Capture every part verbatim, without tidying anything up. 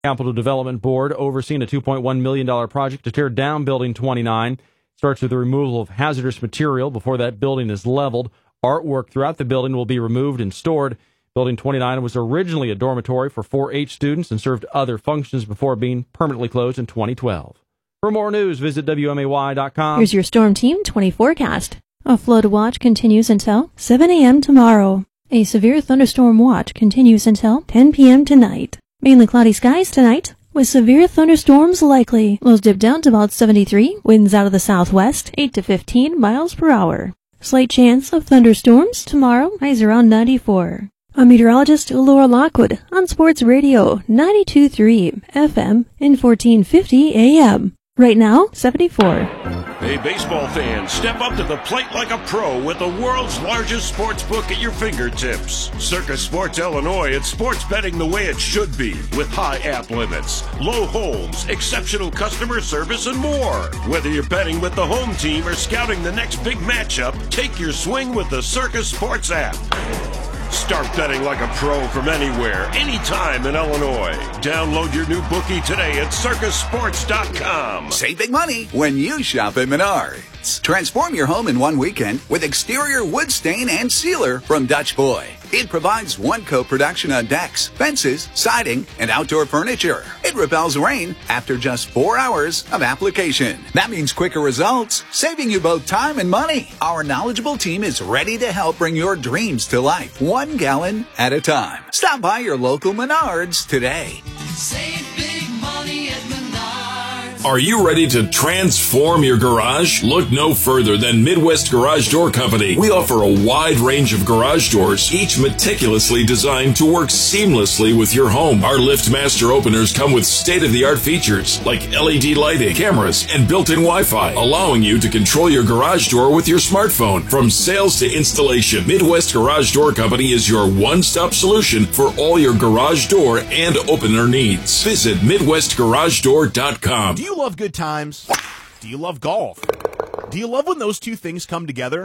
Capital Development Board overseeing a two point one million dollars project to tear down Building twenty-nine. Starts with the removal of hazardous material before that building is leveled. Artwork throughout the building will be removed and stored. Building twenty-nine was originally a dormitory for four H students and served other functions before being permanently closed in twenty twelve. For more news, visit W M A Y dot com. Here's your Storm Team twenty forecast. A flood watch continues until seven a.m. tomorrow. A severe thunderstorm watch continues until ten p.m. tonight. Mainly cloudy skies tonight, with severe thunderstorms likely. Lows dip down to about seventy-three, winds out of the southwest, eight to fifteen miles per hour. Slight chance of thunderstorms tomorrow, highs around ninety-four. I'm meteorologist Laura Lockwood on Sports Radio ninety-two point three F M and fourteen fifty A M. Right now, seventy-four. Hey, baseball fans, step up to the plate like a pro with the world's largest sports book at your fingertips. Circus Sports Illinois, it's sports betting the way it should be, with high app limits, low holds, exceptional customer service, and more. Whether you're betting with the home team or scouting the next big matchup, take your swing with the Circus Sports app. Start betting like a pro from anywhere, anytime in Illinois. Download your new bookie today at circus sports dot com. Save big money when you shop at Menards. Transform your home in one weekend with exterior wood stain and sealer from Dutch Boy. It provides one-coat protection on decks, fences, siding, and outdoor furniture. It repels rain after just four hours of application. That means quicker results, saving you both time and money. Our knowledgeable team is ready to help bring your dreams to life, one gallon at a time. Stop by your local Menards today. Save big money at Menards. Are you ready to transform your garage? Look no further than Midwest Garage Door Company. We offer a wide range of garage doors, each meticulously designed to work seamlessly with your home. Our LiftMaster openers come with state-of-the-art features like L E D lighting, cameras, and built-in Wi-Fi, allowing you to control your garage door with your smartphone. From sales to installation, Midwest Garage Door Company is your one-stop solution for all your garage door and opener needs. Visit midwest garage door dot com. Do you love good times? Do you love golf? Do you love when those two things come together?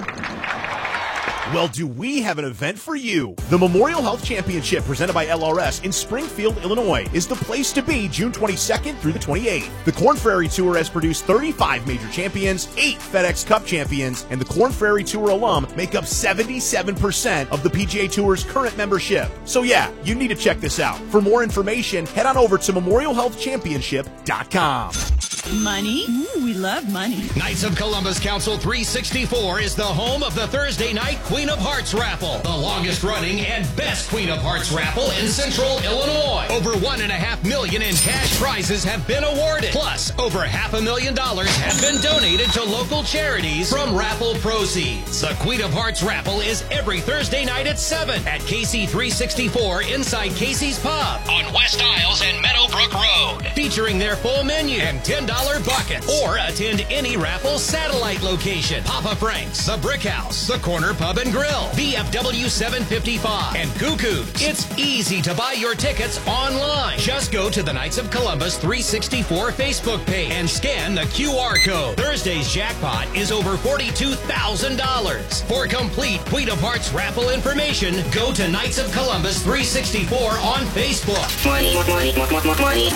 Well, do we have an event for you? The Memorial Health Championship presented by L R S in Springfield, Illinois is the place to be June twenty-second through the twenty-eighth. The Korn Ferry Tour has produced thirty-five major champions, eight FedEx Cup champions, and the Korn Ferry Tour alum make up seventy-seven percent of the P G A Tour's current membership. So yeah, you need to check this out. For more information, head on over to memorial health championship dot com. Money? Ooh, we love money. Knights of Columbus Council three sixty-four is the home of the Thursday night Queen of Hearts raffle, the longest running and best Queen of Hearts raffle in Central Illinois. Over one and a half million in cash prizes have been awarded. Plus, over half a million dollars have been donated to local charities from raffle proceeds. The Queen of Hearts raffle is every Thursday night at seven at K C three sixty-four inside Casey's Pub on West Isles and Meadowbrook Road, featuring their full menu and ten dollars buckets. Or attend any raffle satellite location: Papa Frank's, the Brick House, the Corner Pub and Grill, B F W seven fifty-five, and Cuckoo's. It's easy to buy your tickets online. Just go to the Knights of Columbus three sixty-four Facebook page and scan the Q R code. Thursday's jackpot is over forty-two thousand dollars. For complete Queen of Hearts raffle information, go to Knights of Columbus three sixty-four on Facebook. Money, money, money, money.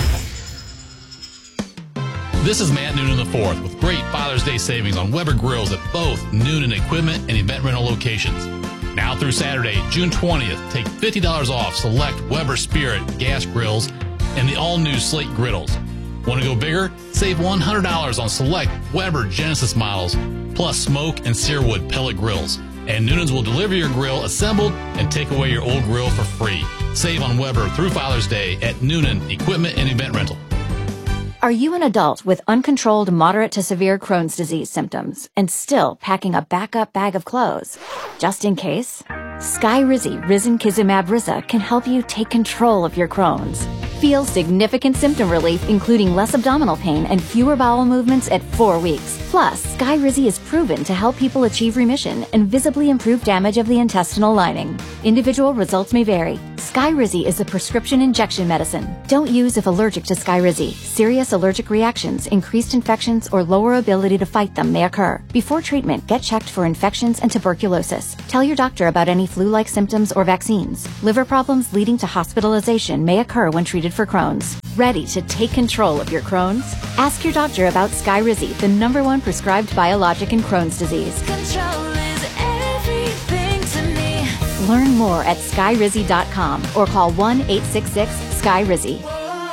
This is Matt Noonan the fourth with great Father's Day savings on Weber grills at both Noonan Equipment and Event Rental locations. Now through Saturday, June twentieth, take fifty dollars off select Weber Spirit gas grills and the all-new Slate griddles. Want to go bigger? Save one hundred dollars on select Weber Genesis models, plus smoke and searwood pellet grills. And Noonan's will deliver your grill assembled and take away your old grill for free. Save on Weber through Father's Day at Noonan Equipment and Event Rental. Are you an adult with uncontrolled moderate to severe Crohn's disease symptoms and still packing a backup bag of clothes? Just in case? Skyrizi Risankizumab Riza can help you take control of your Crohn's. Feel significant symptom relief, including less abdominal pain and fewer bowel movements at four weeks. Plus, Skyrizi is proven to help people achieve remission and visibly improve damage of the intestinal lining. Individual results may vary. Skyrizi is a prescription injection medicine. Don't use if allergic to Skyrizi. Serious allergic reactions, increased infections, or lower ability to fight them may occur. Before treatment, get checked for infections and tuberculosis. Tell your doctor about any flu-like symptoms or vaccines. Liver problems leading to hospitalization may occur when treated for Crohn's. Ready to take control of your Crohn's? Ask your doctor about Skyrizi, the number one prescribed biologic in Crohn's disease. Control is everything to me. Learn more at skyrizi dot com or call one eight six six sky rizi.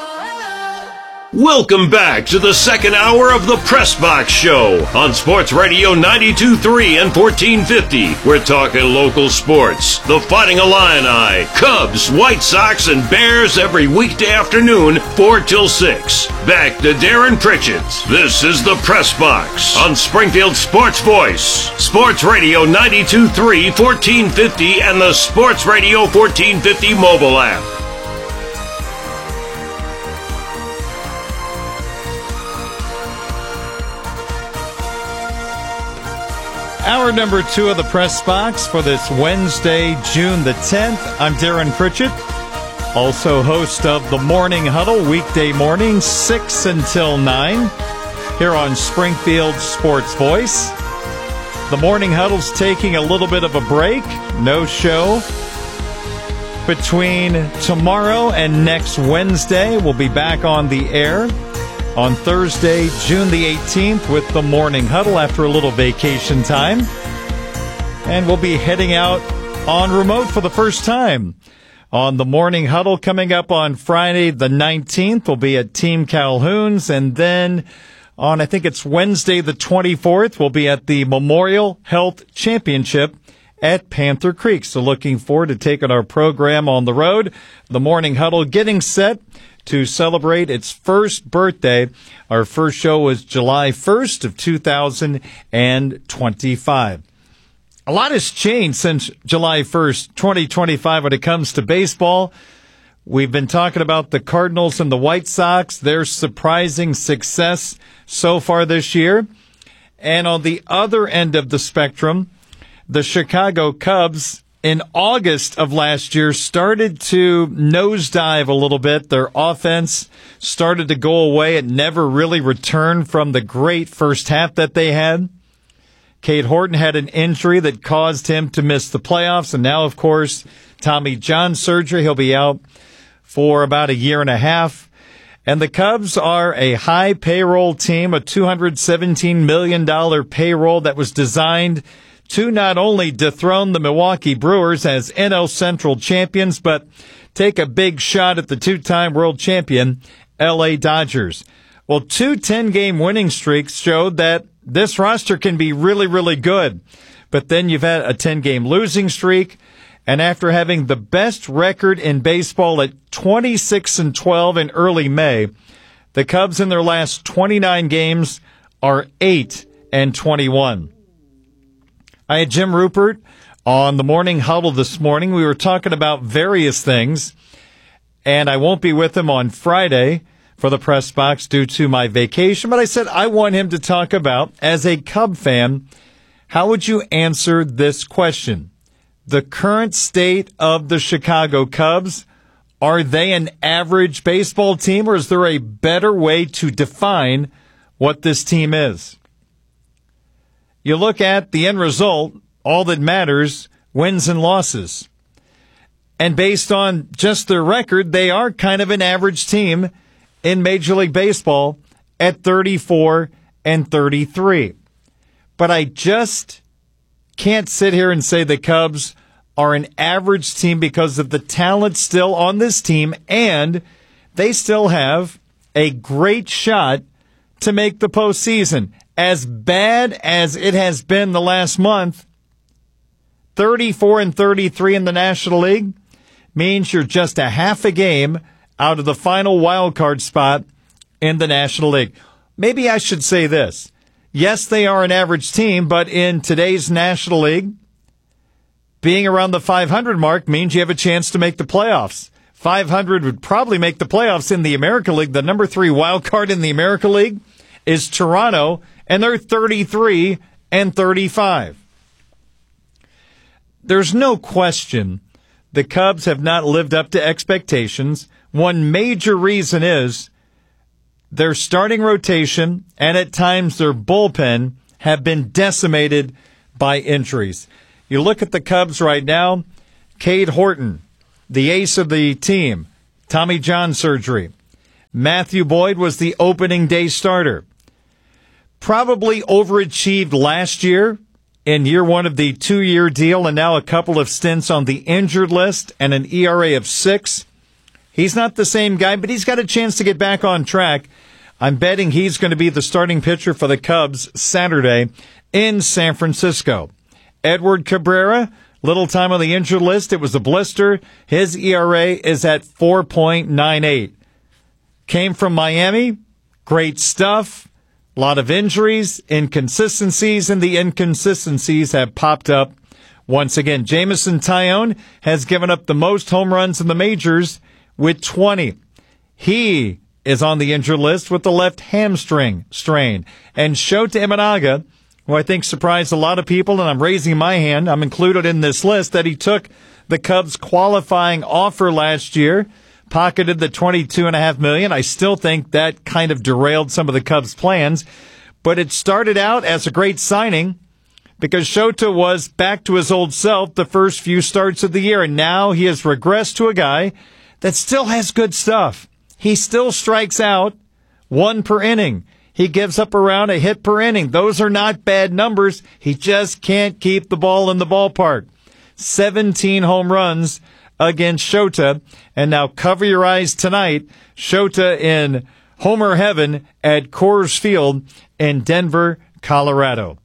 Welcome back to the second hour of the Press Box Show on Sports Radio ninety-two point three and fourteen fifty. We're talking local sports. The Fighting Illini, Cubs, White Sox, and Bears every weekday afternoon, four till six. Back to Darren Pritchett. This is the Press Box on Springfield Sports Voice. Sports Radio ninety-two point three, fourteen fifty, and the Sports Radio fourteen fifty mobile app. Hour number two of the Press Box for this Wednesday, June the tenth. I'm Darren Pritchett, also host of the Morning Huddle, weekday morning, six until nine, here on Springfield Sports Voice. The Morning Huddle's taking a little bit of a break. No show between tomorrow and next Wednesday. We'll be back on the air on Thursday, June the eighteenth, with the Morning Huddle after a little vacation time. And we'll be heading out on remote for the first time on the Morning Huddle. Coming up on Friday the nineteenth, we'll be at Team Calhoun's. And then on, I think it's Wednesday the twenty-fourth, we'll be at the Memorial Health Championship at Panther Creek. So looking forward to taking our program on the road. The Morning Huddle getting set to celebrate its first birthday. Our first show was July first of two thousand twenty-five. A lot has changed since July first, twenty twenty-five when it comes to baseball. We've been talking about the Cardinals and the White Sox, their surprising success so far this year. And on the other end of the spectrum, the Chicago Cubs in August of last year started to nosedive a little bit. Their offense started to go away. It never really returned from the great first half that they had. Cade Horton had an injury that caused him to miss the playoffs. And now, of course, Tommy John surgery. He'll be out for about a year and a half. And the Cubs are a high payroll team, a two hundred seventeen million dollars payroll that was designed to not only dethrone the Milwaukee Brewers as N L Central champions, but take a big shot at the two-time world champion L A Dodgers. Well, two ten-game winning streaks showed that this roster can be really, really good. But then you've had a ten-game losing streak, and after having the best record in baseball at twenty-six and twelve in early May, the Cubs in their last twenty-nine games are eight and twenty-one. I had Jim Rupert on the Morning Huddle this morning. We were talking about various things, and I won't be with him on Friday for the Press Box due to my vacation. But I said I want him to talk about, as a Cub fan, how would you answer this question? The current state of the Chicago Cubs, are they an average baseball team, or is there a better way to define what this team is? You look at the end result, all that matters, wins and losses. And based on just their record, they are kind of an average team in Major League Baseball at thirty-four and thirty-three. But I just can't sit here and say the Cubs are an average team because of the talent still on this team, and they still have a great shot to make the postseason. As bad as it has been the last month, thirty-four and thirty-three in the National League means you're just a half a game out of the final wild card spot in the National League. Maybe I should say this. Yes, they are an average team, but in today's National League, being around the five hundred mark means you have a chance to make the playoffs. five hundred would probably make the playoffs in the American League. The number three wild card in the American League is Toronto, and they're thirty-three and thirty-five. There's no question the Cubs have not lived up to expectations. One major reason is their starting rotation and at times their bullpen have been decimated by injuries. You look at the Cubs right now, Cade Horton, the ace of the team, Tommy John surgery. Matthew Boyd was the opening day starter. Probably overachieved last year in year one of the two-year deal, and now a couple of stints on the injured list and an E R A of six. He's not the same guy, but he's got a chance to get back on track. I'm betting he's going to be the starting pitcher for the Cubs Saturday in San Francisco. Edward Cabrera, little time on the injured list. It was a blister. His E R A is at four point nine eight. Came from Miami. Great stuff. A lot of injuries, inconsistencies, and the inconsistencies have popped up once again. Jameson Taillon has given up the most home runs in the majors with twenty. He is on the injured list with the left hamstring strain. And Shota Imanaga, who I think surprised a lot of people, and I'm raising my hand, I'm included in this list, that he took the Cubs qualifying offer last year, pocketed the twenty-two point five million dollars. I still think that kind of derailed some of the Cubs' plans, but it started out as a great signing because Shota was back to his old self the first few starts of the year, and now he has regressed to a guy that still has good stuff. He still strikes out one per inning. He gives up around a hit per inning. Those are not bad numbers. He just can't keep the ball in the ballpark. seventeen home runs against Shota. And now cover your eyes tonight. Shota in Homer Heaven at Coors Field in Denver, Colorado.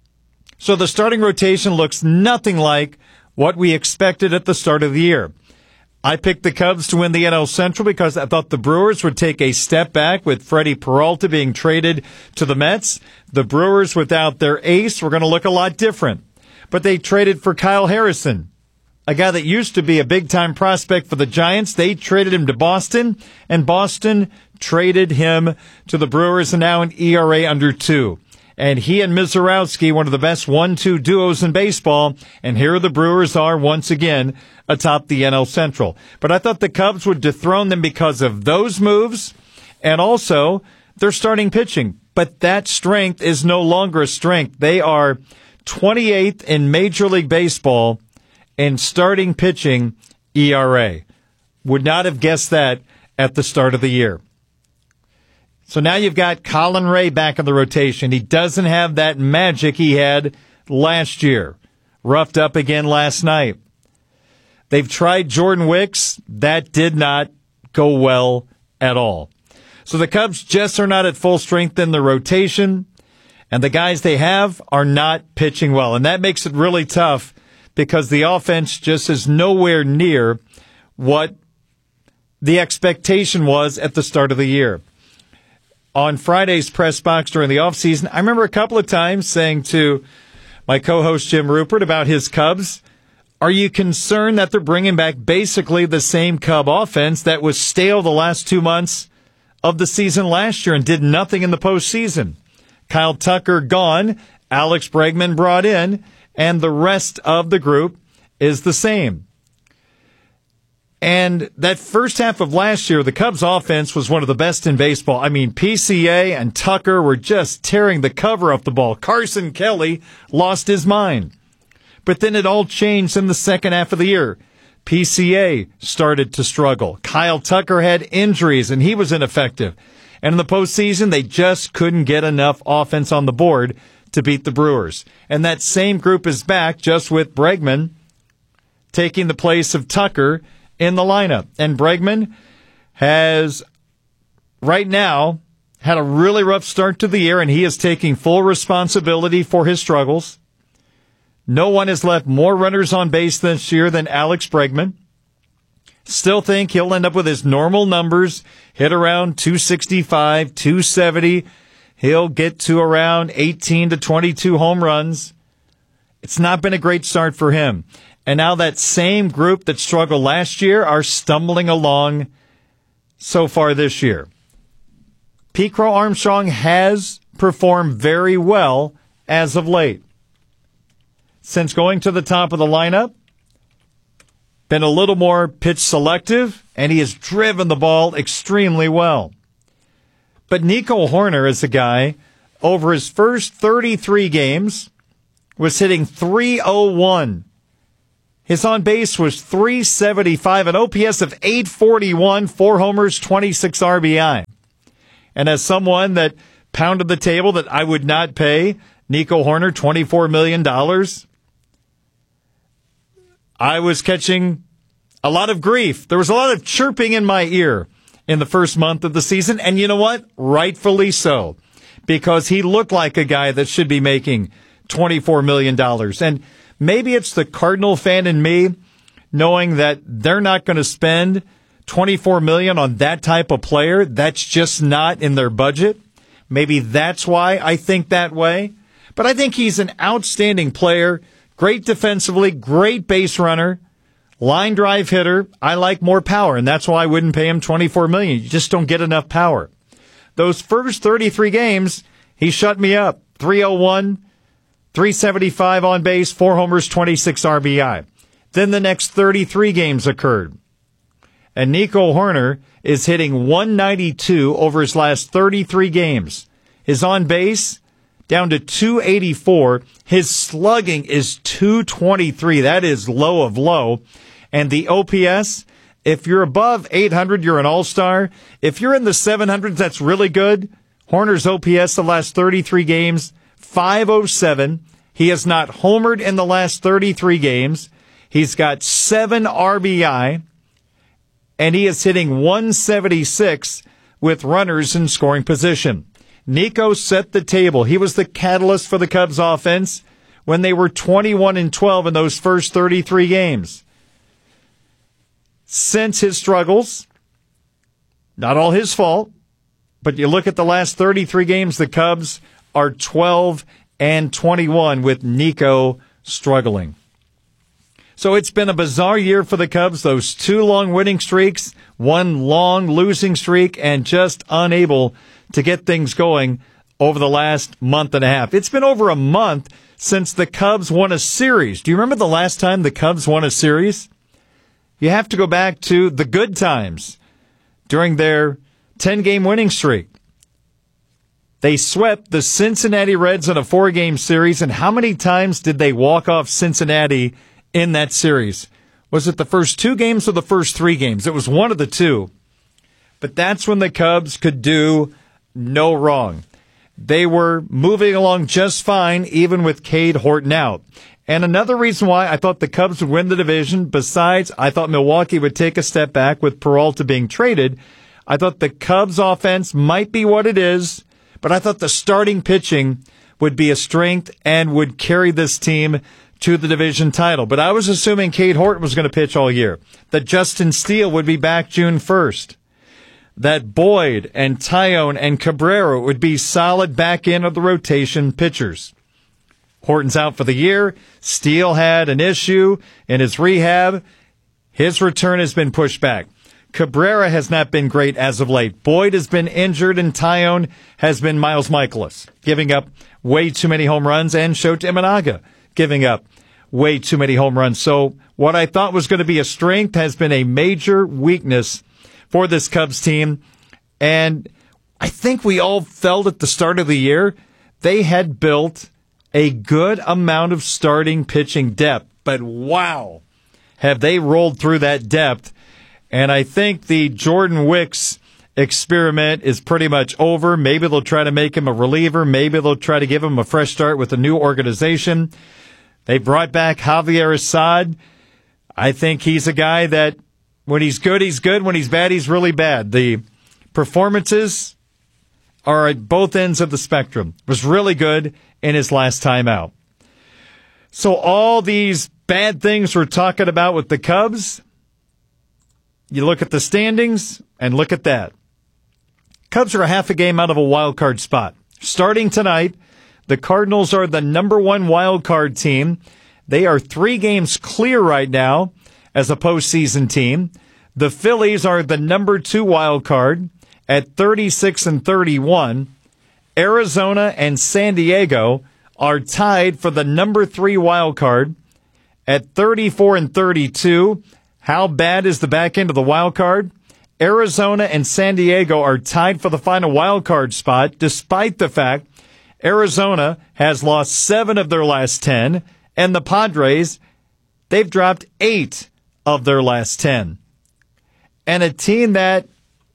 So the starting rotation looks nothing like what we expected at the start of the year. I picked the Cubs to win the N L Central because I thought the Brewers would take a step back with Freddie Peralta being traded to the Mets. The Brewers, without their ace, were going to look a lot different. But they traded for Kyle Harrison, a guy that used to be a big-time prospect for the Giants. They traded him to Boston, and Boston traded him to the Brewers, and now an E R A under two. And he and Mizorowski, one of the best one two duos in baseball, and here the Brewers are once again atop the N L Central. But I thought the Cubs would dethrone them because of those moves and also their starting pitching. But that strength is no longer a strength. They are twenty-eighth in Major League Baseball in starting pitching E R A. Would not have guessed that at the start of the year. So now you've got Colin Ray back in the rotation. He doesn't have that magic he had last year. Roughed up again last night. They've tried Jordan Wicks. That did not go well at all. So the Cubs just are not at full strength in the rotation, and the guys they have are not pitching well. And that makes it really tough because the offense just is nowhere near what the expectation was at the start of the year. On Friday's press box during the offseason, I remember a couple of times saying to my co-host Jim Rupert about his Cubs, are you concerned that they're bringing back basically the same Cub offense that was stale the last two months of the season last year and did nothing in the postseason? Kyle Tucker gone, Alex Bregman brought in, and the rest of the group is the same. And that first half of last year, the Cubs offense was one of the best in baseball. I mean, P C A and Tucker were just tearing the cover off the ball. Carson Kelly lost his mind. But then it all changed in the second half of the year. P C A started to struggle. Kyle Tucker had injuries, and he was ineffective. And in the postseason, they just couldn't get enough offense on the board to beat the Brewers. And that same group is back, just with Bregman taking the place of Tucker in the lineup. And Bregman has, right now, had a really rough start to the year, and he is taking full responsibility for his struggles. No one has left more runners on base this year than Alex Bregman. Still think he'll end up with his normal numbers, hit around two sixty-five, two seventy. He'll get to around eighteen to twenty-two home runs. It's not been a great start for him. And now that same group that struggled last year are stumbling along so far this year. Pete Crow Armstrong has performed very well as of late. Since going to the top of the lineup, been a little more pitch selective, and he has driven the ball extremely well. But Nico Hoerner is a guy, over his first thirty-three games, was hitting three oh one. His on-base was three seventy-five, an O P S of eight forty-one, four homers, twenty-six R B I. And as someone that pounded the table that I would not pay Nico Hoerner twenty-four million dollars, I was catching a lot of grief. There was a lot of chirping in my ear in the first month of the season, and you know what? Rightfully so, because he looked like a guy that should be making twenty-four million dollars. And maybe it's the Cardinal fan in me knowing that they're not going to spend twenty-four million dollars on that type of player. That's just not in their budget. Maybe that's why I think that way. But I think he's an outstanding player, great defensively, great base runner, line drive hitter. I like more power, and that's why I wouldn't pay him twenty-four million dollars. You just don't get enough power. Those first thirty-three games, he shut me up. three oh one, three seventy-five on base, four homers, twenty-six R B I. Then the next thirty-three games occurred. And Nico Hoerner is hitting one ninety-two over his last thirty-three games. His on base down to two eighty-four. His slugging is two twenty-three. That is low of low. And the O P S, if you're above eight hundred, you're an all-star. If you're in the seven hundreds, that's really good. Hoerner's O P S the last thirty-three games, five oh seven. He has not homered in the last thirty-three games. He's got seven R B I, and he is hitting one seventy-six with runners in scoring position. Nico set the table. He was the catalyst for the Cubs offense when they were twenty-one and twelve in those first thirty-three games. Since his struggles, not all his fault, but you look at the last thirty-three games, the Cubs are twelve and twenty-one with Nico struggling. So it's been a bizarre year for the Cubs. Those two long winning streaks, one long losing streak, and just unable to get things going over the last month and a half. It's been over a month since the Cubs won a series. Do you remember the last time the Cubs won a series? You have to go back to the good times during their ten-game winning streak. They swept the Cincinnati Reds in a four-game series, and how many times did they walk off Cincinnati in that series? Was it the first two games or the first three games? It was one of the two. But that's when the Cubs could do no wrong. They were moving along just fine, even with Cade Horton out. And another reason why I thought the Cubs would win the division, besides I thought Milwaukee would take a step back with Peralta being traded, I thought the Cubs offense might be what it is, but I thought the starting pitching would be a strength and would carry this team to the division title. But I was assuming Cade Horton was going to pitch all year, that Justin Steele would be back June first, that Boyd and Tyone and Cabrera would be solid back end of the rotation pitchers. Horton's out for the year. Steele had an issue in his rehab. His return has been pushed back. Cabrera has not been great as of late. Boyd has been injured, and Tyone has been Miles Michaelis, giving up way too many home runs, and Shota Imanaga giving up way too many home runs. So what I thought was going to be a strength has been a major weakness for this Cubs team. And I think we all felt at the start of the year they had built a good amount of starting pitching depth. But wow, have they rolled through that depth. And I think the Jordan Wicks experiment is pretty much over. Maybe they'll try to make him a reliever. Maybe they'll try to give him a fresh start with a new organization. They brought back Javier Assad. I think he's a guy that when he's good, he's good. When he's bad, he's really bad. The performances are at both ends of the spectrum. Was really good in his last time out. So all these bad things we're talking about with the Cubs, you look at the standings and look at that. Cubs are a half a game out of a wild card spot. Starting tonight, the Cardinals are the number one wild card team. They are three games clear right now as a postseason team. The Phillies are the number two wild card at thirty-six and thirty-one. Arizona and San Diego are tied for the number three wild card at thirty-four and thirty-two. How bad is the back end of the wild card? Arizona and San Diego are tied for the final wild card spot, despite the fact Arizona has lost seven of their last ten, and the Padres, they've dropped eight of their last ten. And a team that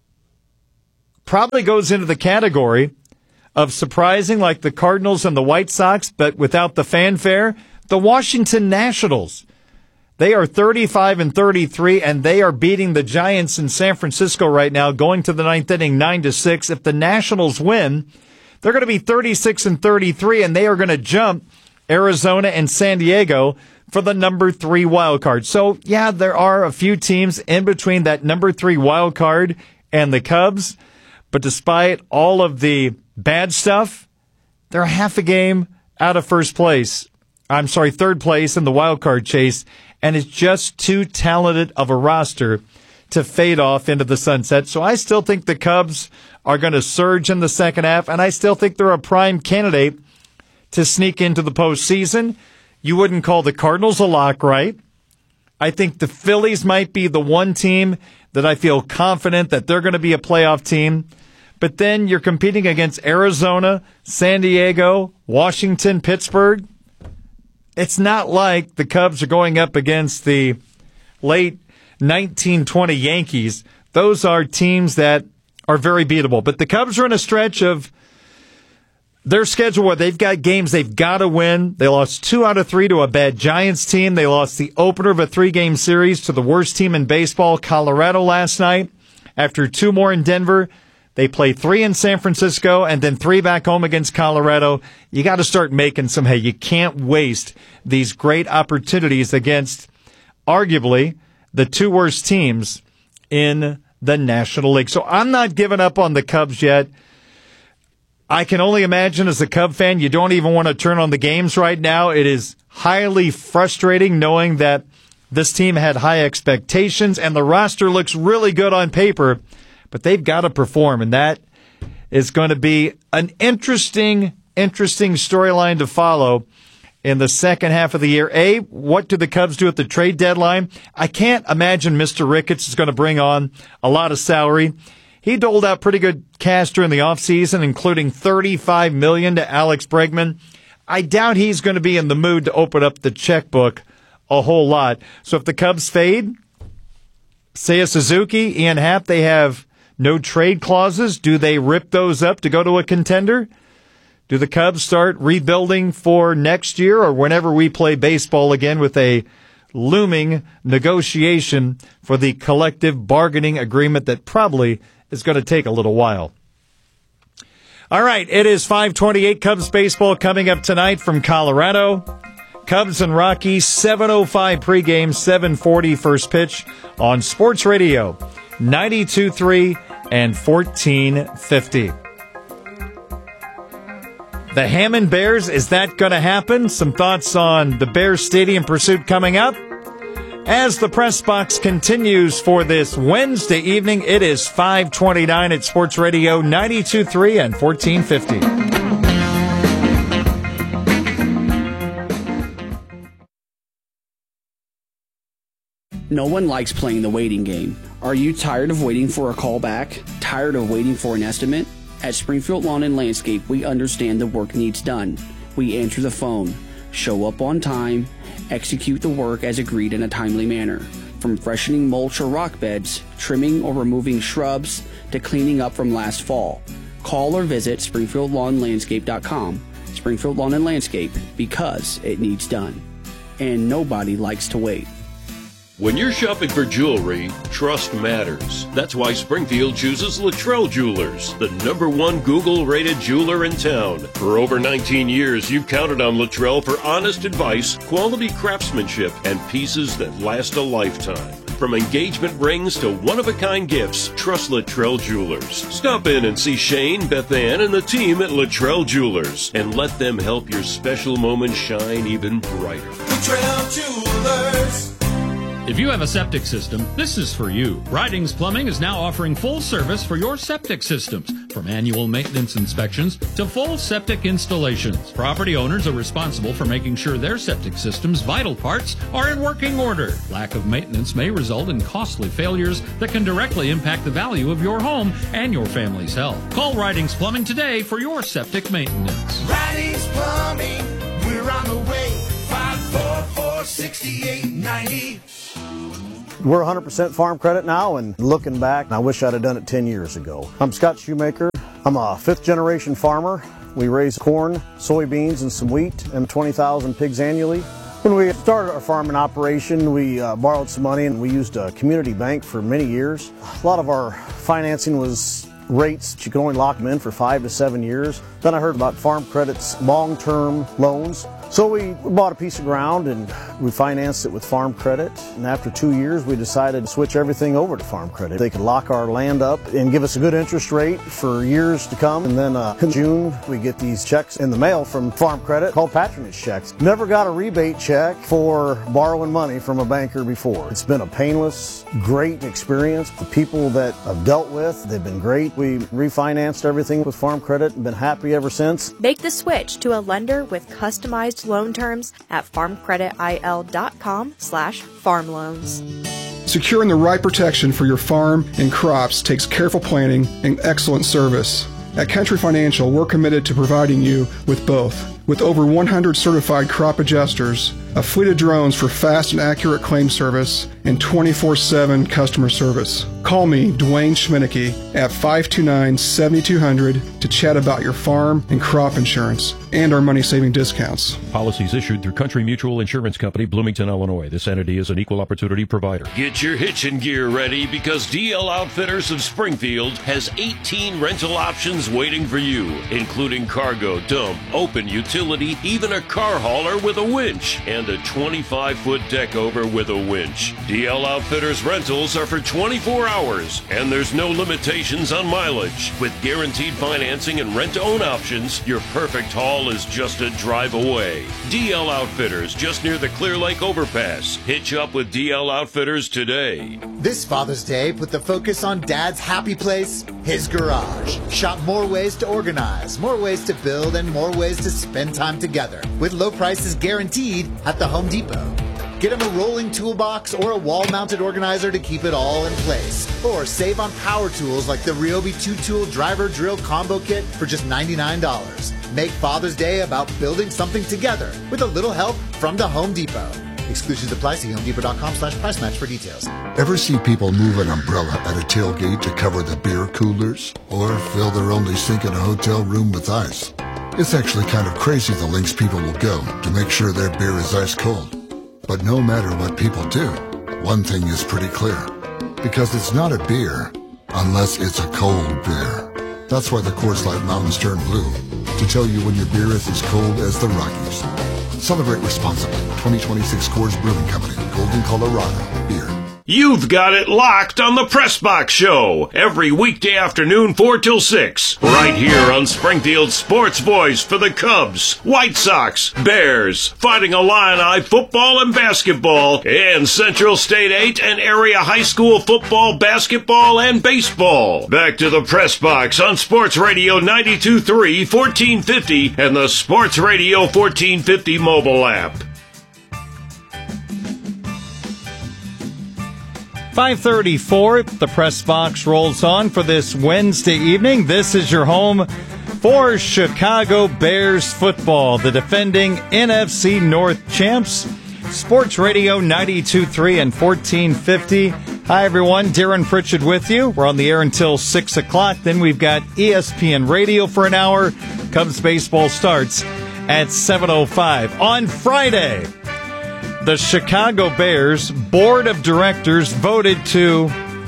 probably goes into the category of surprising, like the Cardinals and the White Sox, but without the fanfare, the Washington Nationals. They are thirty-five and thirty-three, and they are beating the Giants in San Francisco right now, going to the ninth inning, nine to six. If the Nationals win, they're going to be thirty-six and thirty-three, and they are going to jump Arizona and San Diego for the number three wild card. So, yeah, there are a few teams in between that number three wild card and the Cubs, but despite all of the bad stuff, they're half a game out of first place. I'm sorry, third place in the wild card chase, and it's just too talented of a roster to fade off into the sunset. So I still think the Cubs are going to surge in the second half, and I still think they're a prime candidate to sneak into the postseason. You wouldn't call the Cardinals a lock, right? I think the Phillies might be the one team that I feel confident that they're going to be a playoff team. But then you're competing against Arizona, San Diego, Washington, Pittsburgh. It's not like the Cubs are going up against the late nineteen twenty Yankees. Those are teams that are very beatable. But the Cubs are in a stretch of their schedule where they've got games they've got to win. They lost two out of three to a bad Giants team. They lost the opener of a three-game series to the worst team in baseball, Colorado, last night. After two more in Denver, they play three in San Francisco and then three back home against Colorado. You got to start making some hay. You can't waste these great opportunities against arguably the two worst teams in the National League. So I'm not giving up on the Cubs yet. I can only imagine as a Cub fan, you don't even want to turn on the games right now. It is highly frustrating knowing that this team had high expectations and the roster looks really good on paper, but they've got to perform, and that is going to be an interesting, interesting storyline to follow in the second half of the year. A, what do the Cubs do at the trade deadline? I can't imagine Mister Ricketts is going to bring on a lot of salary. He doled out pretty good cash during the offseason, including thirty-five million dollars to Alex Bregman. I doubt he's going to be in the mood to open up the checkbook a whole lot. So if the Cubs fade, Seiya Suzuki, Ian Happ, they have no trade clauses. Do they rip those up to go to a contender? Do the Cubs start rebuilding for next year or whenever we play baseball again with a looming negotiation for the collective bargaining agreement that probably is going to take a little while? All right, it is five twenty-eight. Cubs baseball coming up tonight from Colorado. Cubs and Rockies, seven oh five pregame, seven forty first pitch on Sports Radio ninety-two point three and fourteen fifty. The Hammond Bears, is that going to happen? Some thoughts on the Bears Stadium pursuit coming up. As the press box continues for this Wednesday evening, it is five twenty-nine at Sports Radio ninety-two point three and fourteen fifty. No one likes playing the waiting game. Are you tired of waiting for a call back? Tired of waiting for an estimate? At Springfield Lawn and Landscape, we understand the work needs done. We answer the phone, show up on time, execute the work as agreed in a timely manner. From freshening mulch or rock beds, trimming or removing shrubs, to cleaning up from last fall. Call or visit Springfield Lawn Landscape dot com. Springfield Lawn and Landscape, because it needs done. And nobody likes to wait. When you're shopping for jewelry, trust matters. That's why Springfield chooses Luttrell Jewelers, the number one Google-rated jeweler in town. For over nineteen years, you've counted on Luttrell for honest advice, quality craftsmanship, and pieces that last a lifetime. From engagement rings to one-of-a-kind gifts, trust Luttrell Jewelers. Stop in and see Shane, Beth Ann, and the team at Luttrell Jewelers, and let them help your special moments shine even brighter. Luttrell Jewelers. If you have a septic system, this is for you. Ridings Plumbing is now offering full service for your septic systems, from annual maintenance inspections to full septic installations. Property owners are responsible for making sure their septic system's vital parts are in working order. Lack of maintenance may result in costly failures that can directly impact the value of your home and your family's health. Call Ridings Plumbing today for your septic maintenance. Ridings Plumbing, we're on the way. five four four, six eight nine zero. We're one hundred percent farm credit now, and looking back, I wish I'd have done it ten years ago. I'm Scott Shoemaker. I'm a fifth generation farmer. We raise corn, soybeans, and some wheat, and twenty thousand pigs annually. When we started our farming operation, we uh, borrowed some money, and we used a community bank for many years. A lot of our financing was rates that you could only lock them in for five to seven years. Then I heard about Farm Credit's long-term loans. So we bought a piece of ground and we financed it with Farm Credit. And after two years, we decided to switch everything over to Farm Credit. They could lock our land up and give us a good interest rate for years to come. And then uh, in June, we get these checks in the mail from Farm Credit called patronage checks. Never got a rebate check for borrowing money from a banker before. It's been a painless, great experience. The people that I've dealt with, they've been great. We refinanced everything with Farm Credit and been happy ever since. Make the switch to a lender with customized loan terms at farmcreditil.com slash farm loans. Securing the right protection for your farm and crops takes careful planning and excellent service. At Country Financial, we're committed to providing you with both. With over one hundred certified crop adjusters, a fleet of drones for fast and accurate claim service, and twenty-four seven customer service. Call me, Dwayne Schminicki, at five two nine, seven two zero zero to chat about your farm and crop insurance and our money-saving discounts. Policies issued through Country Mutual Insurance Company, Bloomington, Illinois. This entity is an equal opportunity provider. Get your hitching gear ready because D L Outfitters of Springfield has eighteen rental options waiting for you, including cargo, dump, open utility, even a car hauler with a winch, and a twenty-five foot deck over with a winch. D L Outfitters rentals are for twenty-four hours, and there's no limitations on mileage. With guaranteed financing and rent-to-own options, your perfect haul is just a drive away. D L Outfitters, just near the Clear Lake Overpass. Hitch up with D L Outfitters today. This Father's Day, put the focus on Dad's happy place, his garage. Shop more ways to organize, more ways to build, and more ways to spend time together. With low prices guaranteed at the Home Depot. Get him a rolling toolbox or a wall-mounted organizer to keep it all in place. Or save on power tools like the Ryobi two-tool driver drill combo kit for just ninety-nine dollars. Make Father's Day about building something together with a little help from the Home Depot. Exclusions apply. See homedepot.com slash price match for details. Ever see people move an umbrella at a tailgate to cover the beer coolers? Or fill their only sink in a hotel room with ice? It's actually kind of crazy the lengths people will go to make sure their beer is ice cold. But no matter what people do, one thing is pretty clear. Because it's not a beer unless it's a cold beer. That's why the Coors Light Mountains turn blue, to tell you when your beer is as cold as the Rockies. Celebrate responsibly. twenty twenty-six Coors Brewing Company, Golden, Colorado. Beer. You've got it locked on the Press Box Show every weekday afternoon, four till six, right here on Springfield's sports voice for the Cubs, White Sox, Bears, Fighting Illini football and basketball, and Central State eight and area high school football, basketball, and baseball. Back to the Press Box on Sports Radio ninety-two point three, fourteen fifty, and the Sports Radio fourteen fifty mobile app. five thirty-four, the Press Box rolls on for this Wednesday evening. This is your home for Chicago Bears football, the defending N F C North champs. Sports Radio ninety-two point three and fourteen fifty. Hi, everyone. Darren Pritchett with you. We're on the air until six o'clock. Then we've got E S P N Radio for an hour. Cubs baseball starts at seven oh five. On Friday, the Chicago Bears Board of Directors voted to,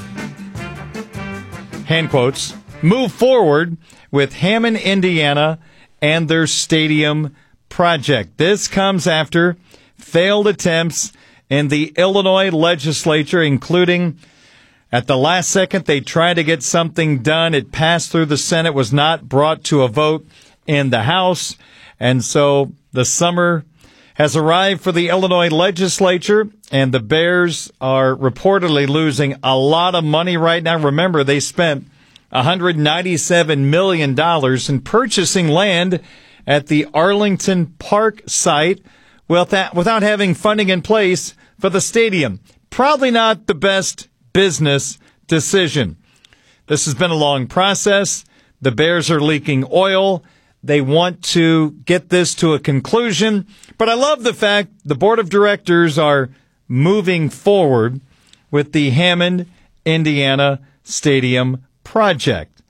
hand quotes, move forward with Hammond, Indiana, and their stadium project. This comes after failed attempts in the Illinois legislature, including at the last second they tried to get something done. It passed through the Senate, was not brought to a vote in the House, and so the summer has arrived for the Illinois legislature, and the Bears are reportedly losing a lot of money right now. Remember, they spent one hundred ninety-seven million dollars in purchasing land at the Arlington Park site without, without having funding in place for the stadium. Probably not the best business decision. This has been a long process. The Bears are leaking oil. They want to get this to a conclusion. But I love the fact the board of directors are moving forward with the Hammond, Indiana Stadium project.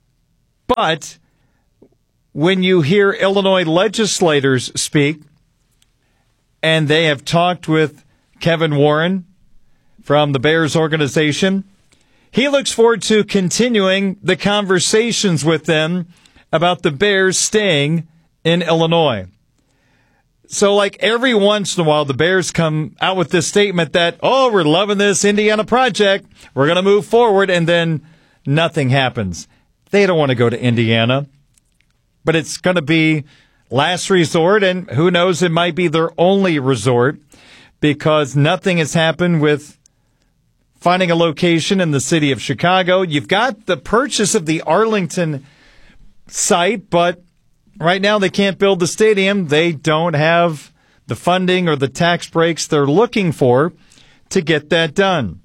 But when you hear Illinois legislators speak, and they have talked with Kevin Warren from the Bears organization, he looks forward to continuing the conversations with them about the Bears staying in Illinois. So like every once in a while, the Bears come out with this statement that, oh, we're loving this Indiana project, we're going to move forward, and then nothing happens. They don't want to go to Indiana, but it's going to be last resort, and who knows, it might be their only resort, because nothing has happened with finding a location in the city of Chicago. You've got the purchase of the Arlington site, but right now they can't build the stadium. They don't have the funding or the tax breaks they're looking for to get that done.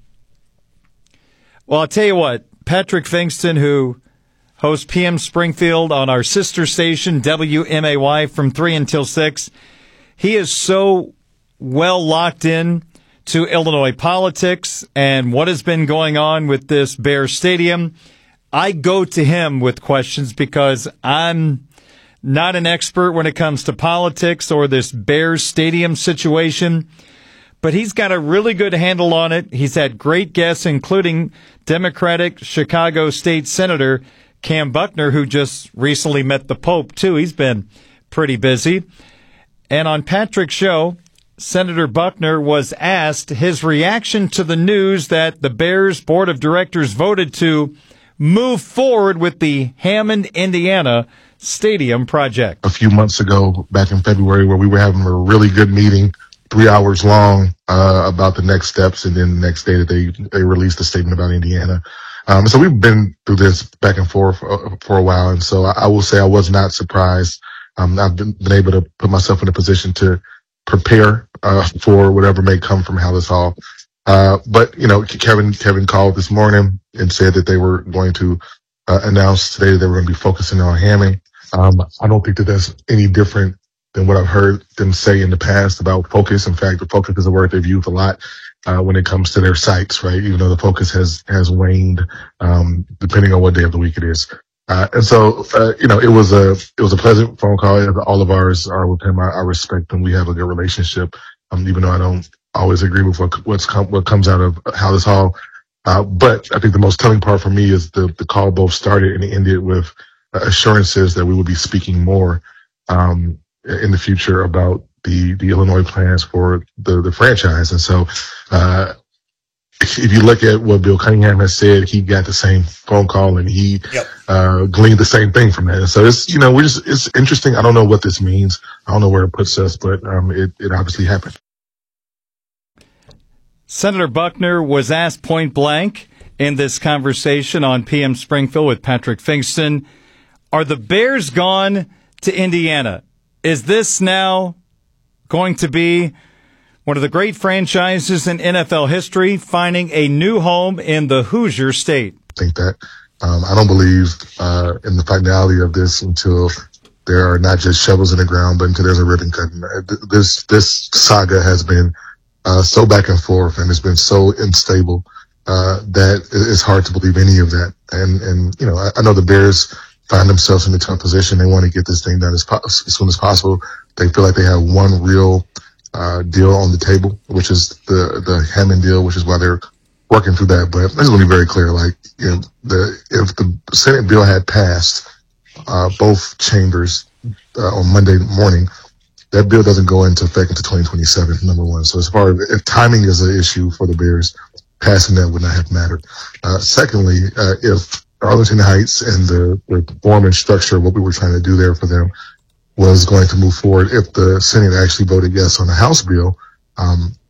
Well, I'll tell you what, Patrick Fingston, who hosts P M Springfield on our sister station, W M A Y, from three until six, he is so well locked in to Illinois politics and what has been going on with this Bears Stadium. I go to him with questions because I'm not an expert when it comes to politics or this Bears Stadium situation, but he's got a really good handle on it. He's had great guests, including Democratic Chicago State Senator Cam Buckner, who just recently met the Pope, too. He's been pretty busy. And on Patrick's show, Senator Buckner was asked his reaction to the news that the Bears Board of Directors voted to move forward with the Hammond, Indiana Stadium project. A few months ago, back in February, where we were having a really good meeting, three hours long, uh, about the next steps, and then the next day that they, they released a statement about Indiana. Um, so we've been through this back and forth for, for a while, and so I, I will say I was not surprised. Um, I've been, been able to put myself in a position to prepare uh, for whatever may come from Hallis Hall. Uh, but, you know, Kevin Kevin called this morning and said that they were going to uh, announce today that they were going to be focusing on Hammond. Um, I don't think that that's any different than what I've heard them say in the past about focus. In fact, the focus is a word they've used a lot uh, when it comes to their sites, right? Even though the focus has has waned, um, depending on what day of the week it is. Uh, and so, uh, you know, it was a it was a pleasant phone call. All of ours are with him. I, I respect him. We have a good relationship, um, even though I don't always agree with what what's com- what comes out of Hallis Hall. Uh, but I think the most telling part for me is the the call both started and ended with assurances that we will be speaking more um, in the future about the the Illinois plans for the the franchise. And so, uh, if you look at what Bill Cunningham has said, he got the same phone call and he yep. uh, gleaned the same thing from that. And so it's, you know, we're just, it's interesting. I don't know what this means. I don't know where it puts us, but um, it, it obviously happened. Senator Buckner was asked point blank in this conversation on P M Springfield with Patrick Fingston, are the Bears gone to Indiana? Is this now going to be one of the great franchises in N F L history, finding a new home in the Hoosier State? I think that. Um, I don't believe uh, in the finality of this until there are not just shovels in the ground, but until there's a ribbon cutting. This this saga has been uh, so back and forth, and it's been so unstable uh, that it's hard to believe any of that. And and you know, I, I know the Bears find themselves in a tough position. They want to get this thing done as, po- as soon as possible. They feel like they have one real Uh, deal on the table, which is the the Hammond deal, which is why they're working through that. But I just want to be very clear, like, you know, the if the Senate bill had passed uh, both chambers uh, on Monday morning, that bill doesn't go into effect until twenty twenty-seven, number one. So as far as if timing is an issue for the Bears, passing that would not have mattered. Uh, secondly, uh, if Arlington Heights and the, the form and structure of what we were trying to do there for them was going to move forward, if the Senate actually voted yes on the House bill, um,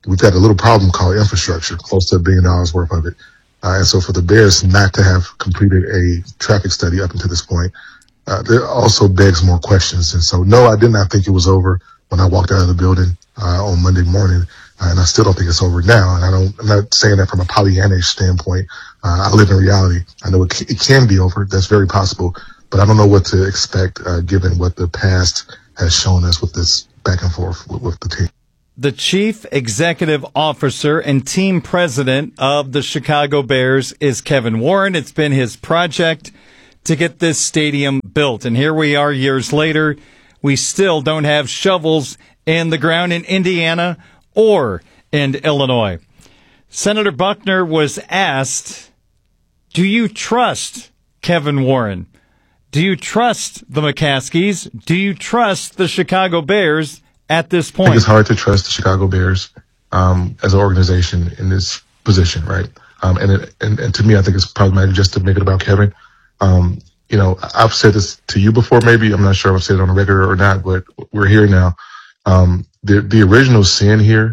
we've got a little problem called infrastructure, close to a billion dollars worth of it. Uh, and so for the Bears not to have completed a traffic study up until this point, uh, there also begs more questions. And so, no, I did not think it was over when I walked out of the building uh, on Monday morning, uh, and I still don't think it's over now. And I don't, I'm not saying that from a Pollyannish standpoint. Uh, I live in reality. I know it, c- it can be over. That's very possible, but I don't know what to expect uh, given what the past has shown us with this back and forth with, with the team. The chief executive officer and team president of the Chicago Bears is Kevin Warren. It's been his project to get this stadium built. And here we are years later. We still don't have shovels in the ground in Indiana or in Illinois. Senator Buckner was asked, do you trust Kevin Warren? Do you trust the McCaskies? Do you trust the Chicago Bears at this point? I think it's hard to trust the Chicago Bears um, as an organization in this position, right? Um, and, it, and and to me, I think it's problematic just to make it about Kevin. Um, you know, I've said this to you before, maybe. I'm not sure if I've said it on a regular or not, but we're here now. Um, the, the original sin here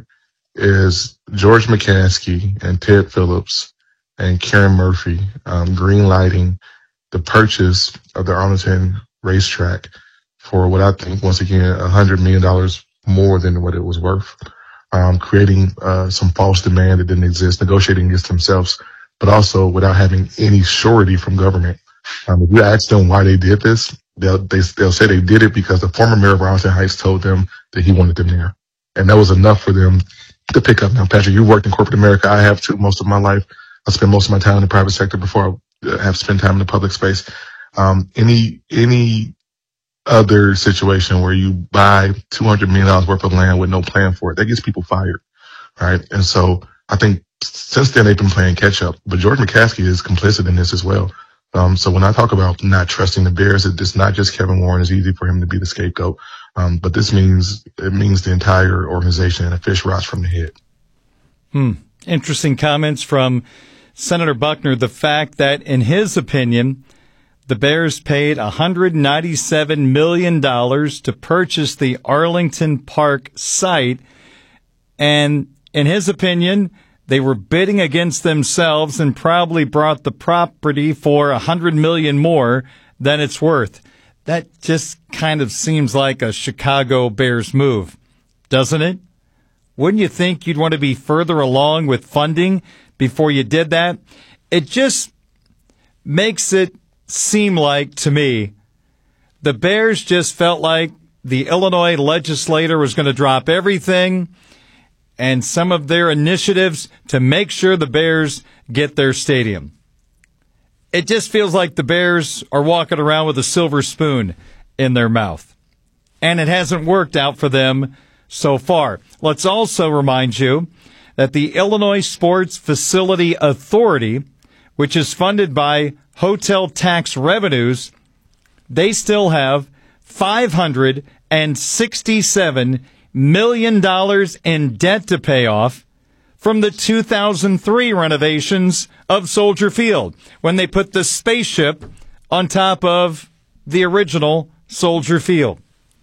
is George McCaskey and Ted Phillips and Karen Murphy um, green-lighting the purchase of the Arlington racetrack for what I think, once again, one hundred million dollars more than what it was worth, um, creating uh, some false demand that didn't exist, negotiating against themselves, but also without having any surety from government. Um, if you ask them why they did this, they'll, they, they'll say they did it because the former mayor of Arlington Heights told them that he wanted them there. And that was enough for them to pick up. Now, Patrick, you worked in corporate America. I have too, most of my life. I spent most of my time in the private sector before I have spent time in the public space. Um, any, any other situation where you buy two hundred million dollars worth of land with no plan for it, that gets people fired, right? And so I think since then they've been playing catch up, but George McCaskey is complicit in this as well. Um, so when I talk about not trusting the Bears, it's not just Kevin Warren. It's easy for him to be the scapegoat. Um, but this means, it means the entire organization, and a fish rots from the head. Hmm. Interesting comments from Senator Buckner. The fact that, in his opinion, the Bears paid one hundred ninety-seven million dollars to purchase the Arlington Park site. And in his opinion, they were bidding against themselves and probably brought the property for one hundred million dollars more than it's worth. That just kind of seems like a Chicago Bears move, doesn't it? Wouldn't you think you'd want to be further along with funding before you did that? It just makes it seem like, to me, the Bears just felt like the Illinois legislator was going to drop everything and some of their initiatives to make sure the Bears get their stadium. It just feels like the Bears are walking around with a silver spoon in their mouth. And it hasn't worked out for them so far. Let's also remind you that the Illinois Sports Facility Authority, which is funded by hotel tax revenues, they still have five hundred sixty-seven million dollars in debt to pay off from the two thousand three renovations of Soldier Field, when they put the spaceship on top of the original Soldier Field.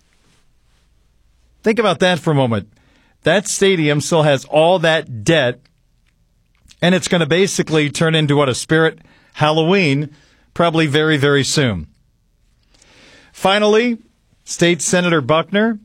Think about that for a moment. That stadium still has all that debt, and it's going to basically turn into what, a Spirit Halloween, probably very, very soon. Finally, State Senator Buckner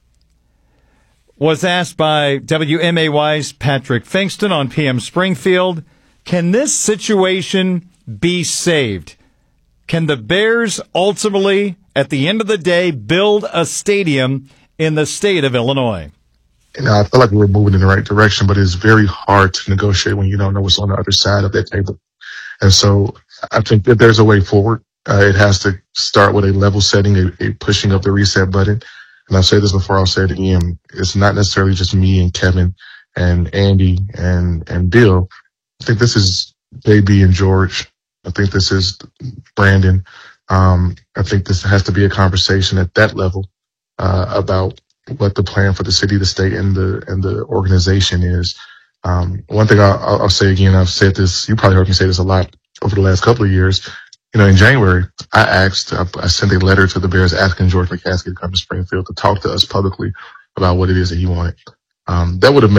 was asked by W M A Y's Patrick Finkston on P M Springfield, can this situation be saved? Can the Bears ultimately, at the end of the day, build a stadium in the state of Illinois? You know, I feel like we're moving in the right direction, but it's very hard to negotiate when you don't know what's on the other side of that table. And so I think that there's a way forward. Uh, it has to start with a level setting, a, a pushing of the reset button. And I've said this before, I'll say it again. It's not necessarily just me and Kevin and Andy and, and Bill. I think this is J B and George. I think this is Brandon. Um, I think this has to be a conversation at that level, uh, about what the plan for the city, the state, and the, and the organization is. Um, one thing I'll, I'll say again, I've said this, you probably heard me say this a lot over the last couple of years. You know, in January, I asked, I, I sent a letter to the Bears asking George McCaskey to come to Springfield to talk to us publicly about what it is that he wanted. Um, that would have made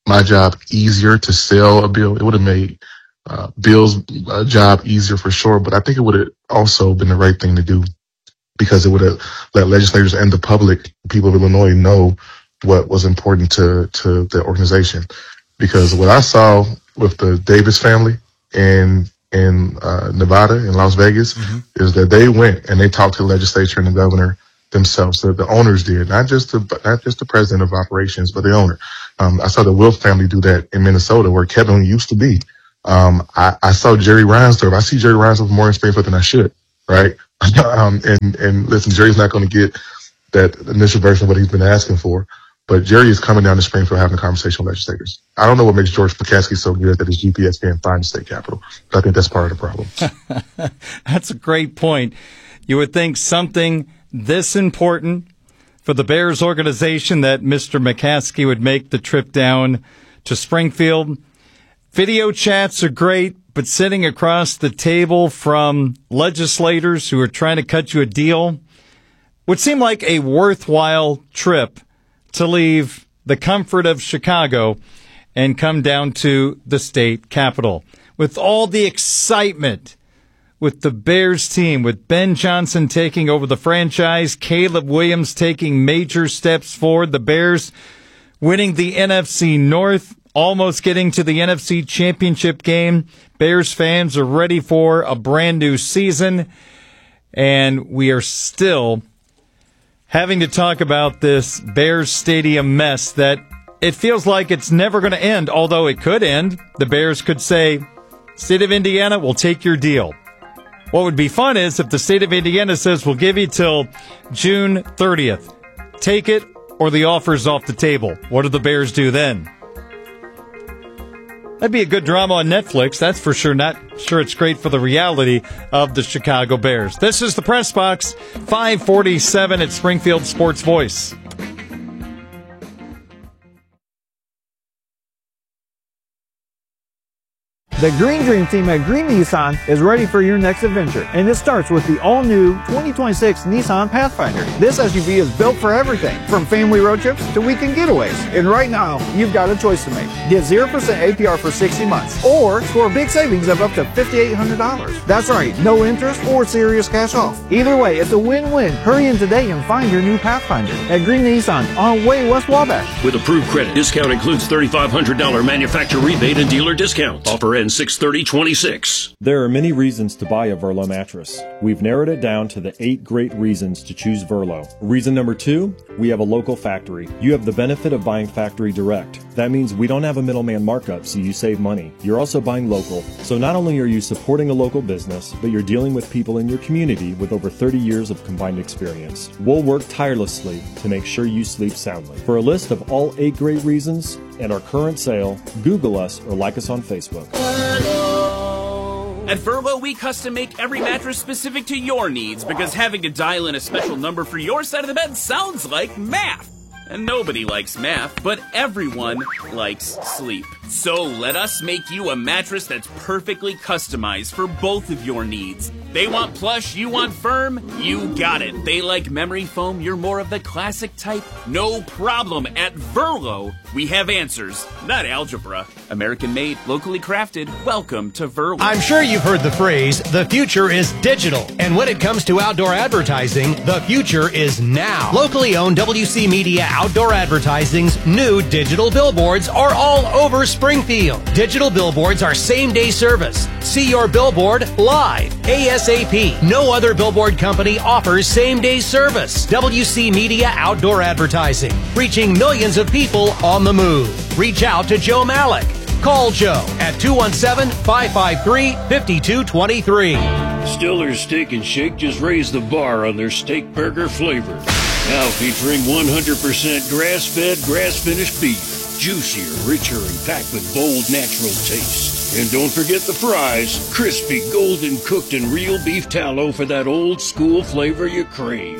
my job easier to sell a bill. It would have made uh, Bill's uh, job easier for sure, but I think it would have also been the right thing to do because it would have let legislators and the public, people of Illinois, know what was important to, to the organization. Because what I saw with the Davis family in in uh, Nevada, in Las Vegas, mm-hmm. is that they went and they talked to the legislature and the governor themselves. So the owners did, not just the not just the president of operations, but the owner. Um, I saw the Wilf family do that in Minnesota, where Kevin used to be. Um, I, I saw Jerry Reinsdorf. I see Jerry Reinsdorf more in Springfield than I should, right? um, and and listen, Jerry's not going to get that initial version of what he's been asking for. But Jerry is coming down to Springfield having a conversation with legislators. I don't know what makes George McCaskey so good that his G P S can't find the state capitol. But I think that's part of the problem. That's a great point. You would think something this important for the Bears organization that Mister McCaskey would make the trip down to Springfield. Video chats are great, but sitting across the table from legislators who are trying to cut you a deal would seem like a worthwhile trip to leave the comfort of Chicago and come down to the state capitol. With all the excitement with the Bears team, with Ben Johnson taking over the franchise, Caleb Williams taking major steps forward, the Bears winning the N F C North, almost getting to the N F C Championship game. Bears fans are ready for a brand new season, and we are still having to talk about this Bears Stadium mess that it feels like it's never going to end, although it could end. The Bears could say, State of Indiana, we'll take your deal. What would be fun is if the State of Indiana says, we'll give you till June thirtieth. Take it, or the offer's off the table. What do the Bears do then? That'd be a good drama on Netflix, that's for sure. Not sure it's great for the reality of the Chicago Bears. This is the Press Box, five forty-seven at Springfield Sports Voice. The Green Dream team at Green Nissan is ready for your next adventure, and it starts with the all-new twenty twenty-six Nissan Pathfinder. This S U V is built for everything, from family road trips to weekend getaways. And right now, you've got a choice to make. Get zero percent A P R for sixty months, or score big savings of up to five thousand eight hundred dollars. That's right, no interest or serious cash off. Either way, it's a win-win. Hurry in today and find your new Pathfinder at Green Nissan on Way West Wabash. With approved credit, discount includes thirty-five hundred dollars manufacturer rebate and dealer discounts. Offer ends six thirty twenty-six. There are many reasons to buy a Verlo mattress. We've narrowed it down to the eight great reasons to choose Verlo. Reason number two, we have a local factory. You have the benefit of buying factory direct. That means we don't have a middleman markup, so you save money. You're also buying local, so not only are you supporting a local business, but you're dealing with people in your community with over thirty years of combined experience. We'll work tirelessly to make sure you sleep soundly. For a list of all eight great reasons and our current sale, Google us or like us on Facebook. At Verlo, we custom make every mattress specific to your needs because having to dial in a special number for your side of the bed sounds like math. And nobody likes math, but everyone likes sleep. So let us make you a mattress that's perfectly customized for both of your needs. They want plush, you want firm, you got it. They like memory foam, you're more of the classic type. No problem. At Verlo, we have answers, not algebra. American made, locally crafted. Welcome to Verlo. I'm sure you've heard the phrase, the future is digital. And when it comes to outdoor advertising, the future is now. Locally owned W C Media Outdoor Advertising's new digital billboards are all over Springfield. Digital billboards are same-day service. See your billboard live, ASAP. No other billboard company offers same-day service. W C Media Outdoor Advertising, reaching millions of people on the move. Reach out to Joe Malik. Call Joe at two one seven, five five three, five two two three. Stiller's Steak and Shake just raised the bar on their steak burger flavor. Now featuring one hundred percent grass-fed, grass-finished beef. Juicier, richer, and packed with bold, natural taste. And don't forget the fries. Crispy, golden cooked, and real beef tallow for that old school flavor you crave.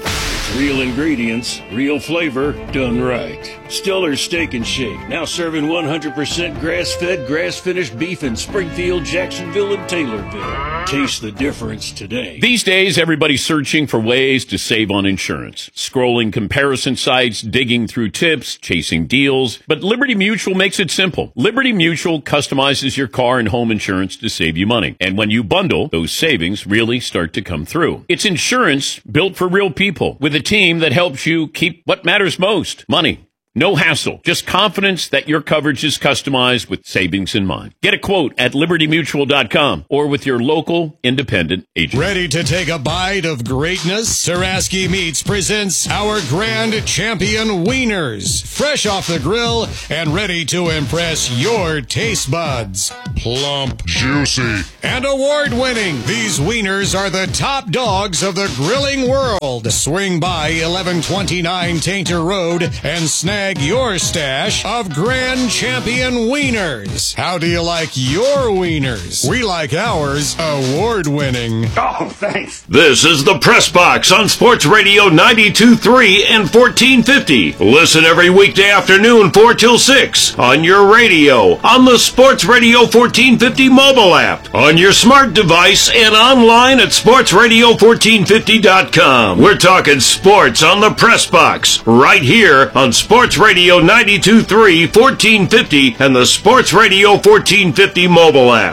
Real ingredients, real flavor, done right. Stiller's Steak and Shake, now serving one hundred percent grass-fed, grass-finished beef in Springfield, Jacksonville, and Taylorville. Taste the difference today. These days, everybody's searching for ways to save on insurance. Scrolling comparison sites, digging through tips, chasing deals. But Liberty Mutual makes it simple. Liberty Mutual customizes your car and home insurance to save you money. And when you bundle, those savings really start to come through. It's insurance built for real people with a team that helps you keep what matters most, money. No hassle, just confidence that your coverage is customized with savings in mind. Get a quote at liberty mutual dot com or with your local independent agent. Ready to take a bite of greatness? Saraski Meats presents our Grand Champion Wieners. Fresh off the grill and ready to impress your taste buds. Plump, juicy, and award-winning. These wieners are the top dogs of the grilling world. Swing by eleven twenty-nine Tainter Road and snag your stash of Grand Champion Wieners. How do you like your wieners? We like ours award-winning. Oh, thanks. This is the Press Box on Sports Radio ninety-two point three and fourteen fifty. Listen every weekday afternoon four till six on your radio, on the Sports Radio fourteen fifty mobile app, on your smart device, and online at sports radio fourteen fifty dot com. We're talking sports on the Press Box right here on Sports Radio ninety-two point three, fourteen fifty, and the Sports Radio fourteen fifty mobile app.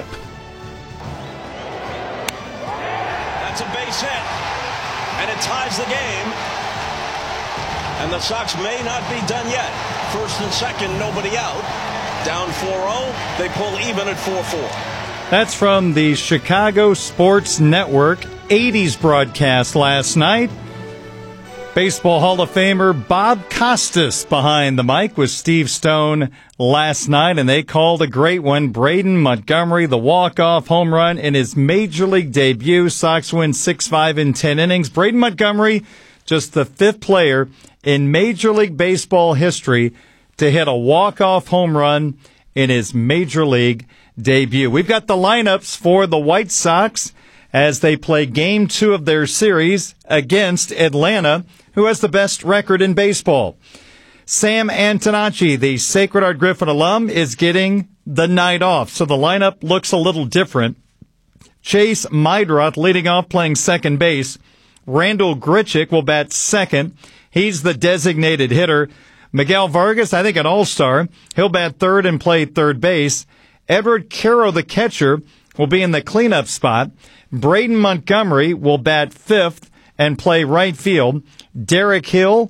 That's a base hit, and it ties the game. And the Sox may not be done yet. First and second, nobody out. Down four oh, they pull even at four four. That's from the Chicago Sports Network eighties broadcast last night. Baseball Hall of Famer Bob Costas behind the mic with Steve Stone last night, and they called a great one. Braden Montgomery, the walk-off home run in his Major League debut. Sox win six five in ten innings. Braden Montgomery, just the fifth player in Major League Baseball history to hit a walk-off home run in his Major League debut. We've got the lineups for the White Sox as they play game two of their series against Atlanta, who has the best record in baseball. Sam Antonacci, the Sacred Heart Griffin alum, is getting the night off, so the lineup looks a little different. Chase Meidroth leading off, playing second base. Randall Grichuk will bat second. He's the designated hitter. Miguel Vargas, I think an all-star. He'll bat third and play third base. Edward Caro, the catcher, will be in the cleanup spot. Braden Montgomery will bat fifth and play right field. Derek Hill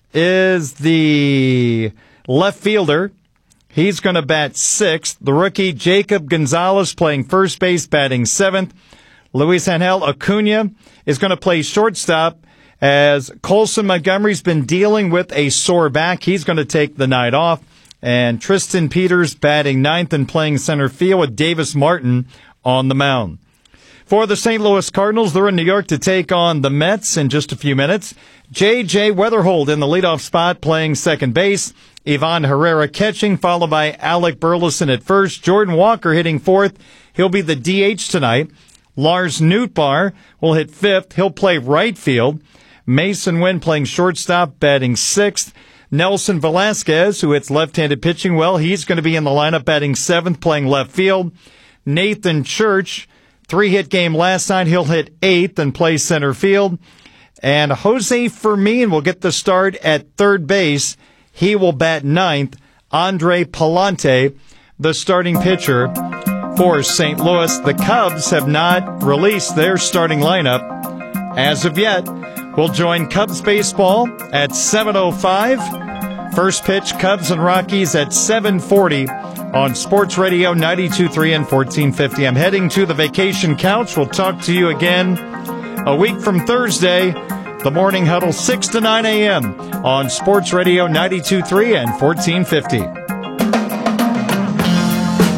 is the left fielder. He's going to bat sixth. The rookie Jacob Gonzalez playing first base, batting seventh. Luis Angel Acuna is going to play shortstop as Colson Montgomery's been dealing with a sore back. He's going to take the night off. And Tristan Peters batting ninth and playing center field with Davis Martin on the mound. For the Saint Louis Cardinals, they're in New York to take on the Mets in just a few minutes. J J Weatherhold in the leadoff spot playing second base. Ivan Herrera catching, followed by Alec Burleson at first. Jordan Walker hitting fourth. He'll be the D H tonight. Lars Nootbaar will hit fifth. He'll play right field. Mason Wynn playing shortstop, batting sixth. Nelson Velasquez, who hits left-handed pitching well, he's going to be in the lineup, batting seventh, playing left field. Nathan Church, three-hit game last night. He'll hit eighth and play center field. And Jose Fermin will get the start at third base. He will bat ninth. Andre Palante, the starting pitcher for Saint Louis. The Cubs have not released their starting lineup as of yet. We'll join Cubs baseball at seven oh five. First pitch, Cubs and Rockies at seven forty on Sports Radio ninety-two point three and fourteen fifty. I'm heading to the vacation couch. We'll talk to you again a week from Thursday. The Morning Huddle, six to nine a.m. on Sports Radio ninety-two point three and fourteen fifty.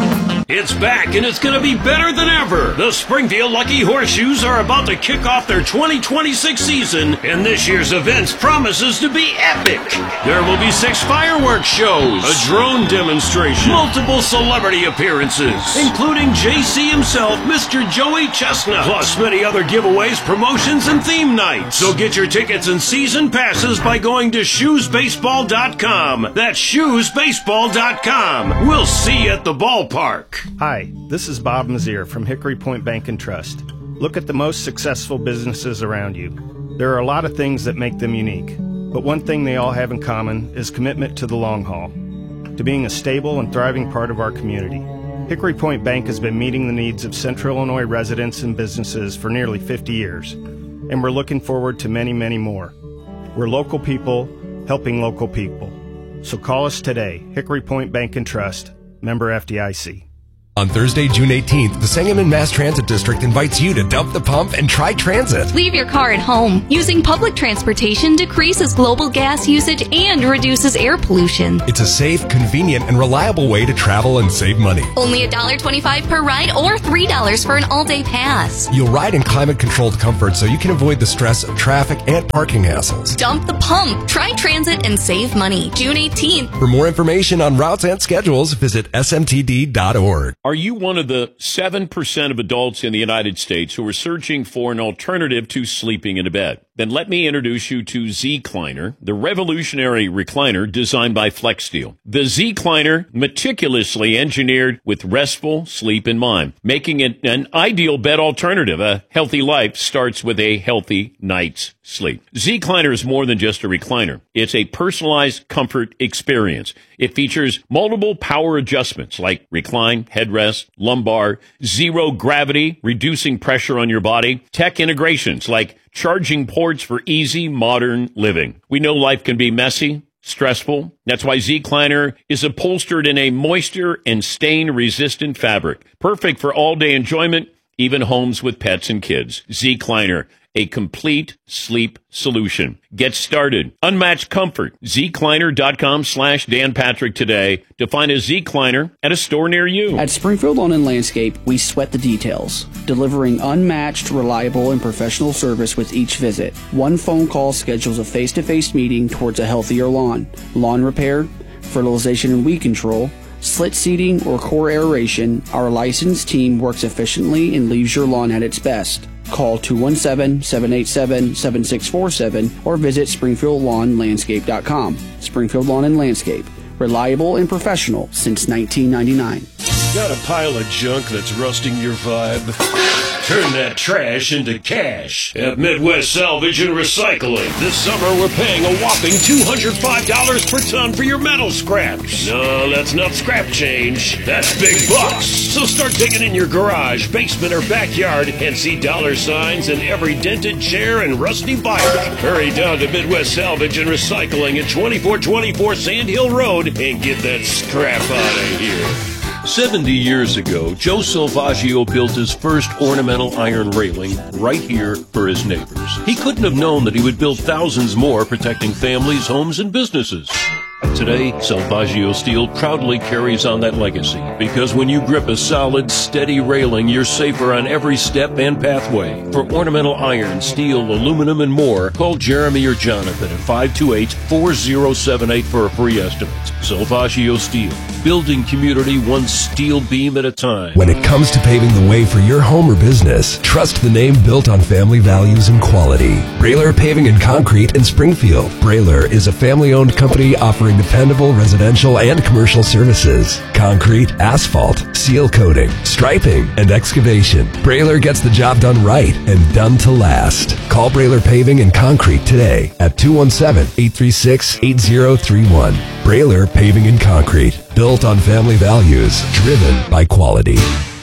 It's back, and it's going to be better than ever. The Springfield Lucky Horseshoes are about to kick off their twenty twenty-six season, and this year's event promises to be epic. There will be six fireworks shows, a drone demonstration, multiple celebrity appearances, including J C himself, Mister Joey Chestnut, plus many other giveaways, promotions, and theme nights. So get your tickets and season passes by going to shoes baseball dot com. That's shoes baseball dot com. We'll see you at the ballpark. Hi, this is Bob Mazier from Hickory Point Bank and Trust. Look at the most successful businesses around you. There are a lot of things that make them unique, but one thing they all have in common is commitment to the long haul, to being a stable and thriving part of our community. Hickory Point Bank has been meeting the needs of Central Illinois residents and businesses for nearly fifty years, and we're looking forward to many, many more. We're local people helping local people. So call us today, Hickory Point Bank and Trust, member F D I C. On Thursday, June eighteenth, the Sangamon Mass Transit District invites you to dump the pump and try transit. Leave your car at home. Using public transportation decreases global gas usage and reduces air pollution. It's a safe, convenient, and reliable way to travel and save money. Only one dollar and twenty-five cents per ride or three dollars for an all-day pass. You'll ride in climate-controlled comfort so you can avoid the stress of traffic and parking hassles. Dump the pump. Try transit and save money. June eighteenth. For more information on routes and schedules, visit S M T D dot org. Are you one of the seven percent of adults in the United States who are searching for an alternative to sleeping in a bed? Then let me introduce you to Z-Cliner, the revolutionary recliner designed by FlexSteel. The Z-Cliner, meticulously engineered with restful sleep in mind, making it an ideal bed alternative. A healthy life starts with a healthy night's sleep. Z-Cliner is more than just a recliner. It's a personalized comfort experience. It features multiple power adjustments like recline, headrest, lumbar, zero gravity, reducing pressure on your body, tech integrations like charging ports for easy modern living. We know life can be messy, stressful. That's why Z-Cliner is upholstered in a moisture and stain-resistant fabric, perfect for all-day enjoyment, even homes with pets and kids. Z-Cliner, a complete sleep solution. Get started. Unmatched comfort. Z-Cliner.com slash Dan Patrick today to find a Z-Cliner at a store near you. At Springfield Lawn and Landscape, we sweat the details, delivering unmatched, reliable, and professional service with each visit. One phone call schedules a face-to-face meeting towards a healthier lawn. Lawn repair, fertilization and weed control, slit seeding, or core aeration, our licensed team works efficiently and leaves your lawn at its best. Call two one seven, seven eight seven, seven six four seven or visit springfield lawn landscape dot com. Springfield Lawn and Landscape, reliable and professional since nineteen ninety-nine. Got a pile of junk that's rusting your vibe? Turn that trash into cash at Midwest Salvage and Recycling. This summer, we're paying a whopping two hundred five dollars per ton for your metal scraps. No, that's not scrap change. That's big bucks. So start digging in your garage, basement, or backyard and see dollar signs in every dented chair and rusty bike. Hurry down to Midwest Salvage and Recycling at twenty-four twenty-four Sand Hill Road and get that scrap out of here. seventy years ago, Joe Salvaggio built his first ornamental iron railing right here for his neighbors. He couldn't have known that he would build thousands more protecting families, homes, and businesses. Today, Salvaggio Steel proudly carries on that legacy because when you grip a solid, steady railing, you're safer on every step and pathway. For ornamental iron, steel, aluminum, and more, call Jeremy or Jonathan at five two eight, four zero seven eight for a free estimate. Salvaggio Steel, building community one steel beam at a time. When it comes to paving the way for your home or business, trust the name built on family values and quality. Brailer Paving and Concrete in Springfield. Brailer is a family-owned company offering dependable residential and commercial services. Concrete, asphalt, seal coating, striping, and excavation. Brailer gets the job done right and done to last. Call Brailer Paving and Concrete today at two one seven, eight three six, eight zero three one. Brailer Paving and Concrete. Built on family values, driven by quality.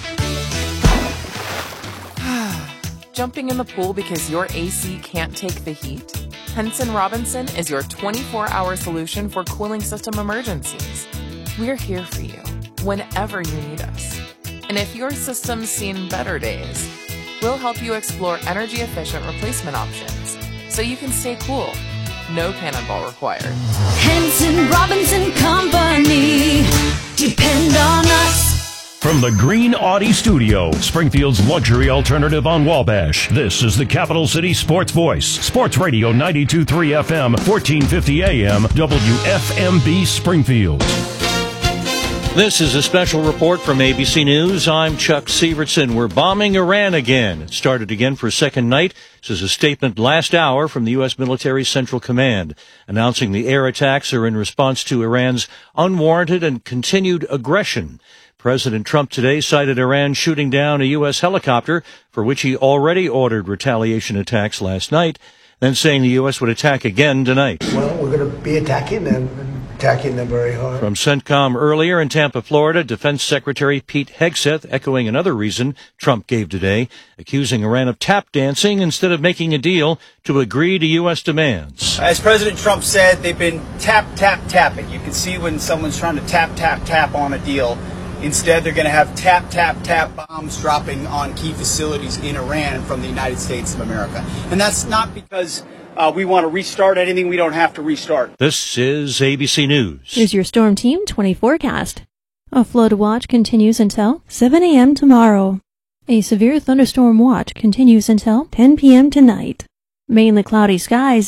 Jumping in the pool because your A C can't take the heat? Henson Robinson is your twenty-four hour solution for cooling system emergencies. We're here for you whenever you need us. And if your system's seen better days, we'll help you explore energy-efficient replacement options so you can stay cool. No cannonball required. Henson Robinson Company. Depend on us. From the Green Audi Studio, Springfield's luxury alternative on Wabash, this is the Capital City Sports Voice. Sports Radio ninety-two point three F M, fourteen fifty A M, W F M B Springfield. This is a special report from A B C News. I'm Chuck Sievertson. We're bombing Iran again. It started again for a second night. This is a statement last hour from the U S Military Central Command, announcing the air attacks are in response to Iran's unwarranted and continued aggression. President Trump today cited Iran shooting down a U S helicopter, for which he already ordered retaliation attacks last night, then saying the U S would attack again tonight. Well, we're going to be attacking them, attacking them very hard. From CENTCOM earlier in Tampa, Florida, Defense Secretary Pete Hegseth echoing another reason Trump gave today, accusing Iran of tap dancing instead of making a deal to agree to U S demands. As President Trump said, they've been tap, tap, tapping. You can see when someone's trying to tap, tap, tap on a deal. Instead, they're going to have tap, tap, tap bombs dropping on key facilities in Iran from the United States of America. And that's not because uh, we want to restart anything we don't have to restart. This is A B C News. Here's your Storm Team twenty forecast. A flood watch continues until seven a.m. tomorrow. A severe thunderstorm watch continues until ten p.m. tonight. Mainly cloudy skies.